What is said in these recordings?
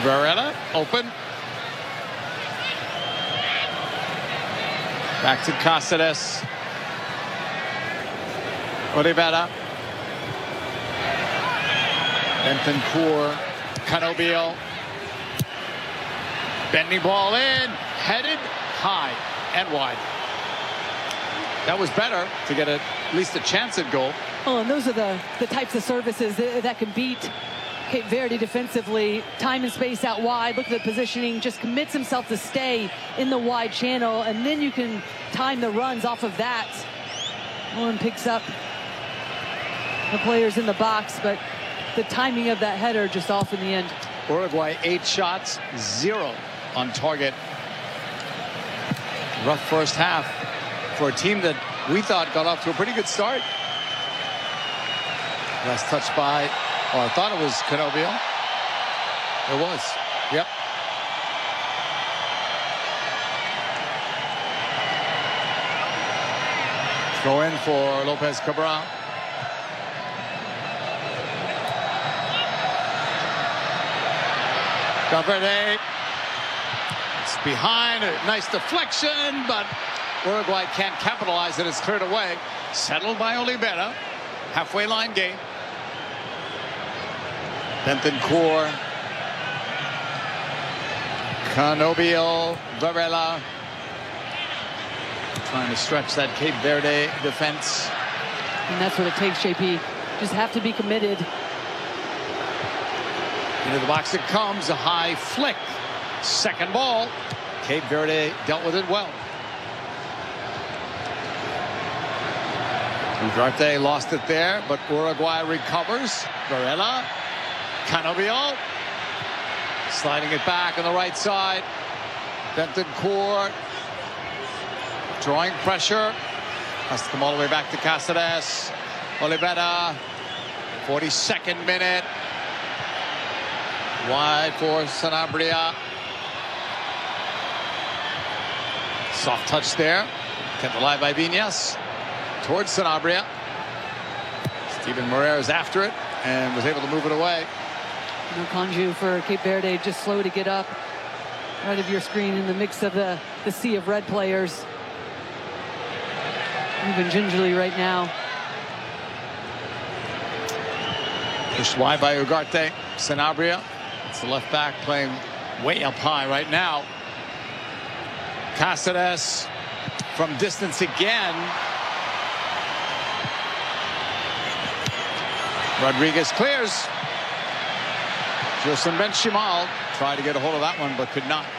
Varela open. Back to Cáceres. Olivera. Bentancur. Canobbio. Bending ball in. Headed high and wide. That was better to get at least a chance at goal. Well, and those are the types of services that can beat Cape Verde defensively. Time and space out wide. Look at the positioning. Just commits himself to stay in the wide channel, and then you can time the runs off of that. One picks up the players in the box, but the timing of that header just off in the end. Uruguay 8 shots, 0 on target. Rough first half for a team that we thought got off to a pretty good start. Last touch by, I thought it was Canobbio. It was, yep. Throw in for Lopez Cabral. Valverde. It's behind, a nice deflection, but Uruguay can't capitalize it. It's cleared away. Settled by Olivera. Halfway line game. Bentancur. Canobbio. Varela. Trying to stretch that Cape Verde defense. And that's what it takes, JP. Just have to be committed. Into the box it comes. A high flick. Second ball. Cape Verde dealt with it well. Ugarte lost it there, but Uruguay recovers. Varela. Canobbio. Sliding it back on the right side. Bentancur. Drawing pressure. Has to come all the way back to Cáceres. Olivera. 42nd minute. Wide for Sanabria. Soft touch there. Kept alive by Viñas. Towards Sanabria. Steven Moreira is after it and was able to move it away. Conju for Cape Verde, just slow to get up. Right of your screen in the mix of the sea of red players. Moving gingerly right now. Pushed wide by Ugarte. Sanabria. It's the left back playing way up high right now. Cáceres from distance again. Rodriguez clears. Gilson Benchimal tried to get a hold of that one, but could not.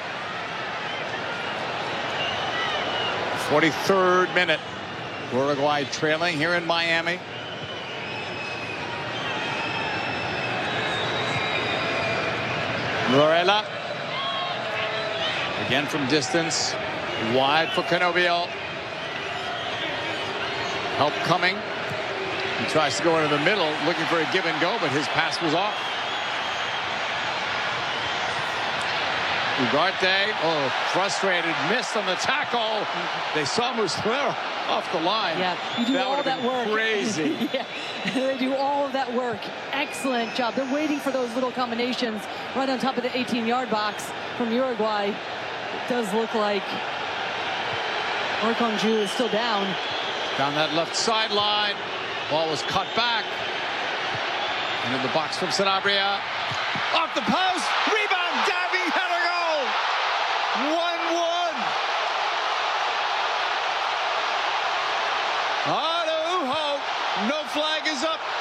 43rd minute. Uruguay trailing here in Miami. Varela. Again from distance. Wide for Canobbio. Help coming. He tries to go into the middle, looking for a give and go, but his pass was off. Ugarte, frustrated, missed on the tackle. They saw Muslera off the line. Yeah, you do all that work. Crazy. Yeah, they do all of that work. Excellent job. They're waiting for those little combinations right on top of the 18-yard box from Uruguay. It does look like Orkonju is still down. Down that left sideline. Ball was cut back. Into the box from Sanabria. Off the post. Rebound. Diving header goal. 1-1. Araujo. No flag is up.